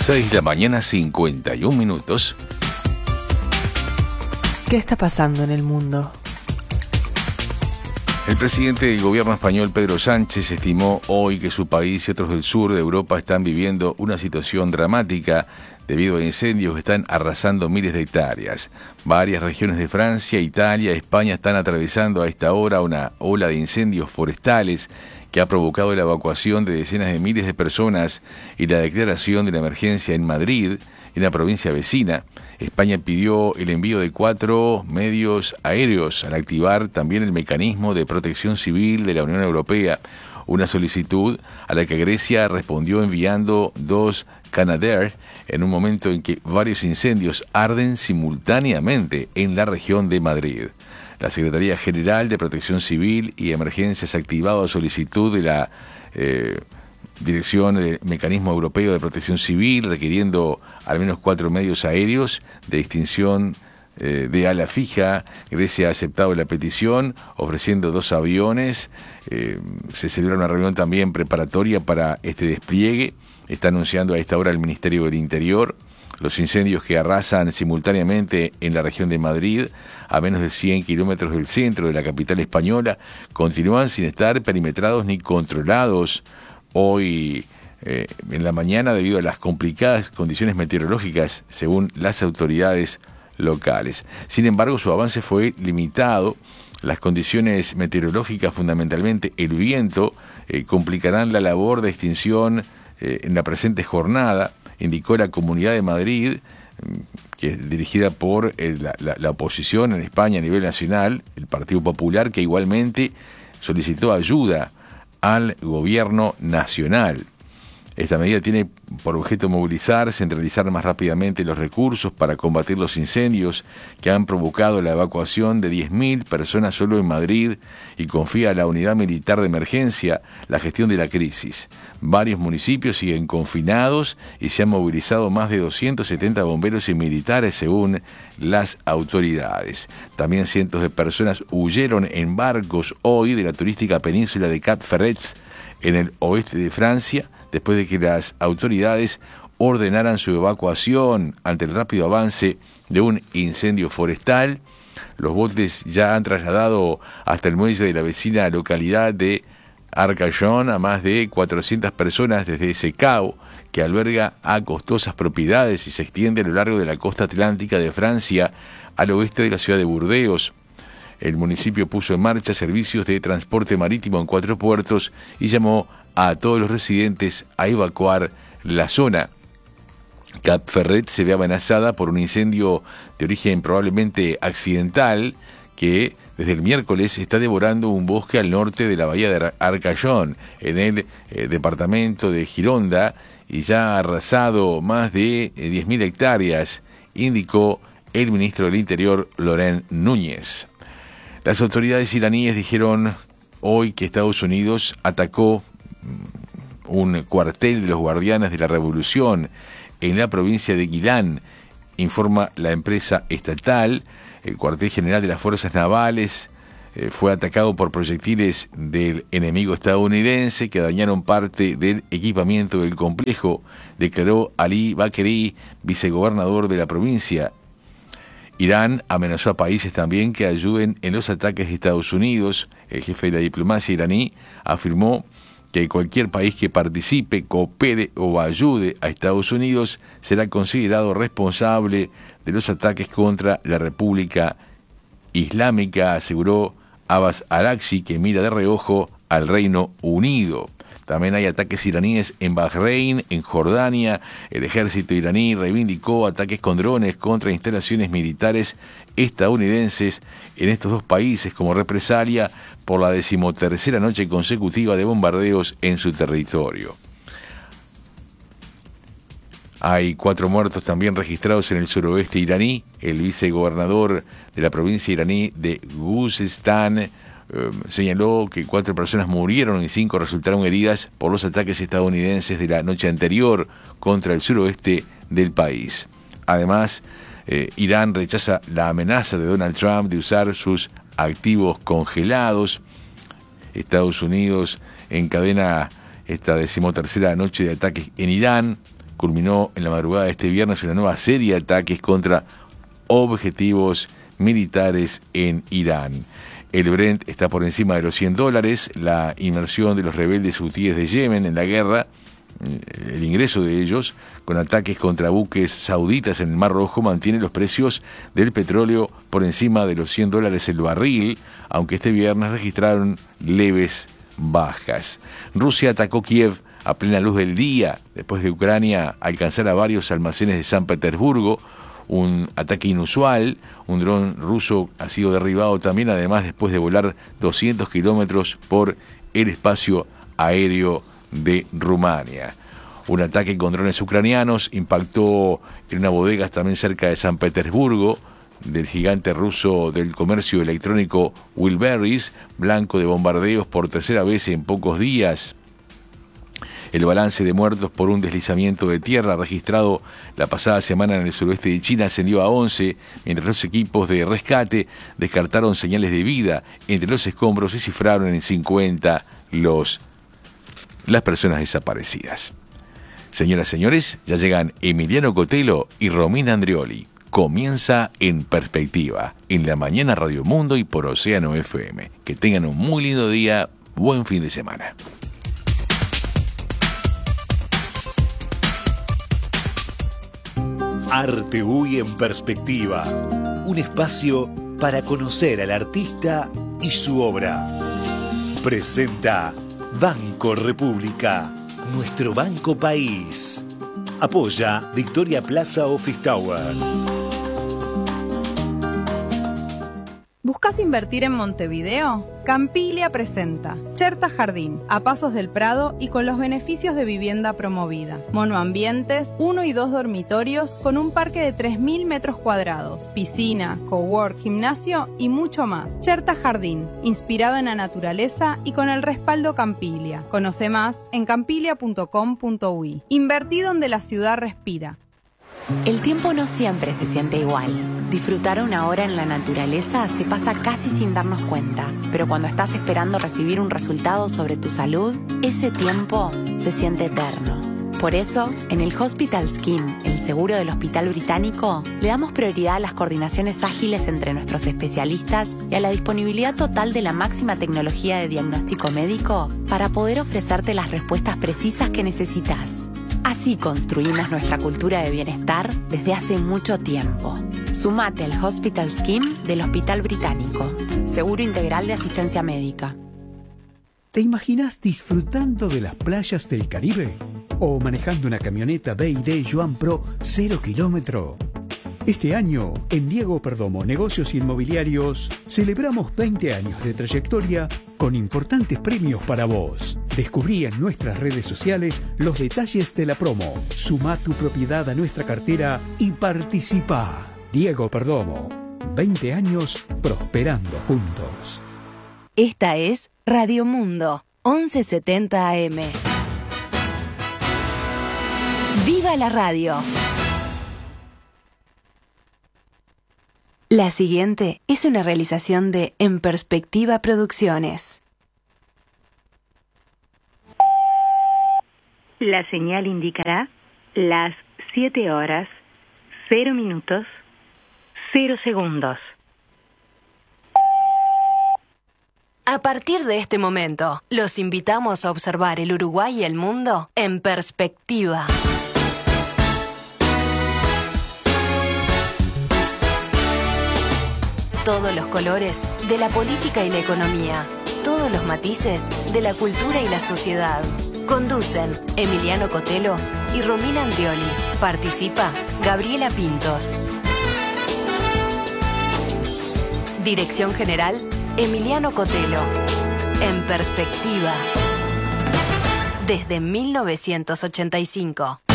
6 de la mañana, 51 minutos. ¿Qué está pasando en el mundo? El presidente del gobierno español, Pedro Sánchez, estimó hoy que su país y otros del sur de Europa están viviendo una situación dramática debido a incendios que están arrasando miles de hectáreas. Varias regiones de Francia, Italia, España están atravesando a esta hora una ola de incendios forestales que ha provocado la evacuación de decenas de miles de personas y la declaración de la emergencia en Madrid, en la provincia vecina. España pidió el envío de 4 medios aéreos al activar también el mecanismo de protección civil de la Unión Europea, una solicitud a la que Grecia respondió enviando 2 Canadair en un momento en que varios incendios arden simultáneamente en la región de Madrid. La Secretaría General de Protección Civil y Emergencias ha activado a solicitud de la Dirección del Mecanismo Europeo de Protección Civil, requiriendo al menos 4 medios aéreos de extinción de ala fija. Grecia ha aceptado la petición, ofreciendo 2 aviones. Se celebra una reunión también preparatoria para este despliegue. Está anunciando a esta hora el Ministerio del Interior. Los incendios que arrasan simultáneamente en la región de Madrid, a menos de 100 kilómetros del centro de la capital española, continúan sin estar perimetrados ni controlados hoy en la mañana debido a las complicadas condiciones meteorológicas, según las autoridades locales. Sin embargo, su avance fue limitado. Las condiciones meteorológicas, fundamentalmente el viento, complicarán la labor de extinción en la presente jornada, indicó la Comunidad de Madrid, que es dirigida por la oposición en España a nivel nacional, el Partido Popular, que igualmente solicitó ayuda al gobierno nacional. Esta medida tiene por objeto movilizar, centralizar más rápidamente los recursos para combatir los incendios que han provocado la evacuación de 10.000 personas solo en Madrid, y confía a la unidad militar de emergencia la gestión de la crisis. Varios municipios siguen confinados y se han movilizado más de 270 bomberos y militares según las autoridades. También cientos de personas huyeron en barcos hoy de la turística península de Cap Ferret en el oeste de Francia, después de que las autoridades ordenaran su evacuación ante el rápido avance de un incendio forestal. Los botes ya han trasladado hasta el muelle de la vecina localidad de Arcachon a más de 400 personas desde ese cabo, que alberga a costosas propiedades y se extiende a lo largo de la costa atlántica de Francia al oeste de la ciudad de Burdeos. El municipio puso en marcha servicios de transporte marítimo en 4 puertos y llamó a todos los residentes a evacuar la zona. Cap Ferret se ve amenazada por un incendio de origen probablemente accidental que desde el miércoles está devorando un bosque al norte de la bahía de Arcachon, en el departamento de Gironda, y ya ha arrasado más de 10.000 hectáreas, indicó el ministro del Interior, Laurent Núñez. Las autoridades iraníes dijeron hoy que Estados Unidos atacó un cuartel de los guardianes de la revolución en la provincia de Gilán, informa la empresa estatal. El cuartel general de las fuerzas navales fue atacado por proyectiles del enemigo estadounidense que dañaron parte del equipamiento del complejo, declaró Ali Bakeri, vicegobernador de la provincia. Irán amenazó a países también que ayuden en los ataques de Estados Unidos. El jefe de la diplomacia iraní afirmó que cualquier país que participe, coopere o ayude a Estados Unidos será considerado responsable de los ataques contra la República Islámica, aseguró Abbas Araghchi, que mira de reojo al Reino Unido. También hay ataques iraníes en Bahrein, en Jordania. El ejército iraní reivindicó ataques con drones contra instalaciones militares estadounidenses en estos 2 países como represalia por la 13ª noche consecutiva de bombardeos en su territorio. Hay 4 muertos también registrados en el suroeste iraní. El vicegobernador de la provincia iraní de Khuzestan señaló que 4 personas murieron y 5 resultaron heridas por los ataques estadounidenses de la noche anterior contra el suroeste del país. Además, Irán rechaza la amenaza de Donald Trump de usar sus activos congelados. Estados Unidos encadena esta 13ª noche de ataques en Irán culminó en la madrugada de este viernes una nueva serie de ataques contra objetivos militares en Irán. El Brent está por encima de los $100, la inmersión de los rebeldes hutíes de Yemen en la guerra, el ingreso de ellos con ataques contra buques sauditas en el Mar Rojo mantiene los precios del petróleo por encima de los $100 el barril, aunque este viernes registraron leves bajas. Rusia atacó Kiev a plena luz del día, después de Ucrania alcanzara varios almacenes de San Petersburgo. Un ataque inusual, un dron ruso ha sido derribado también, además después de volar 200 kilómetros por el espacio aéreo de Rumania. Un ataque con drones ucranianos impactó en una bodega también cerca de San Petersburgo, del gigante ruso del comercio electrónico Wildberries, blanco de bombardeos por tercera vez en pocos días. El balance de muertos por un deslizamiento de tierra registrado la pasada semana en el suroeste de China ascendió a 11, mientras los equipos de rescate descartaron señales de vida. Entre los escombros se cifraron en 50 las personas desaparecidas. Señoras y señores, ya llegan Emiliano Cotelo y Romina Andrioli. Comienza En Perspectiva, en la mañana Radio Mundo y por Océano FM. Que tengan un muy lindo día, buen fin de semana. Arte UI en Perspectiva, un espacio para conocer al artista y su obra. Presenta Banco República, nuestro banco país. Apoya Victoria Plaza Office Tower. ¿Buscas invertir en Montevideo? Campilia presenta Cherta Jardín, a pasos del Prado y con los beneficios de vivienda promovida. Monoambientes, 1 y 2 dormitorios con un parque de 3.000 metros cuadrados, piscina, cowork, gimnasio y mucho más. Cherta Jardín, inspirado en la naturaleza y con el respaldo Campilia. Conoce más en campilia.com.uy. Invertí donde la ciudad respira. El tiempo no siempre se siente igual. Disfrutar una hora en la naturaleza se pasa casi sin darnos cuenta, pero cuando estás esperando recibir un resultado sobre tu salud, ese tiempo se siente eterno. Por eso, en el Hospital Scheme, el seguro del Hospital Británico, le damos prioridad a las coordinaciones ágiles entre nuestros especialistas y a la disponibilidad total de la máxima tecnología de diagnóstico médico para poder ofrecerte las respuestas precisas que necesitas. Así construimos nuestra cultura de bienestar desde hace mucho tiempo. Sumate al Hospital Scheme del Hospital Británico. Seguro integral de asistencia médica. ¿Te imaginas disfrutando de las playas del Caribe? ¿O manejando una camioneta BYD Joan Pro 0 kilómetro? Este año, en Diego Perdomo Negocios Inmobiliarios, celebramos 20 años de trayectoria con importantes premios para vos. Descubrí en nuestras redes sociales los detalles de la promo. Sumá tu propiedad a nuestra cartera y participá. Diego Perdomo, 20 años prosperando juntos. Esta es Radio Mundo, 1170 AM. ¡Viva la radio! La siguiente es una realización de En Perspectiva Producciones. La señal indicará las 7 horas, 0 minutos, 0 segundos. A partir de este momento, los invitamos a observar el Uruguay y el mundo en perspectiva. Todos los colores de la política y la economía. Todos los matices de la cultura y la sociedad. Conducen Emiliano Cotelo y Romina Andrioli. Participa Gabriela Pintos. Dirección General, Emiliano Cotelo. En Perspectiva. Desde 1985.